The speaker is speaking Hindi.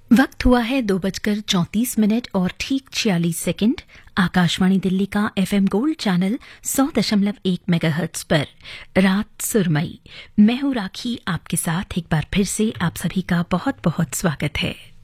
वक्त हुआ है 2:34 और ठीक 46 सेकंड। आकाशवाणी दिल्ली का एफएम गोल्ड चैनल 100.1 मेगाहर्ट्ज पर रात सुरमई। मैं हूं राखी, आपके साथ एक बार फिर से आप सभी का बहुत बहुत स्वागत है।